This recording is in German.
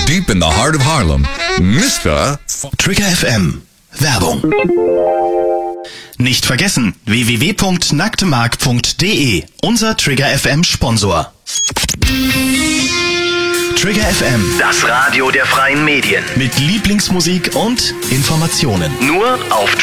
Deep in the heart of Harlem, Mr. Trigger FM. Werbung. Nicht vergessen, www.nacktemark.de, unser Trigger FM Sponsor. Trigger FM, das Radio der freien Medien. mit Lieblingsmusik und Informationen. Nur auf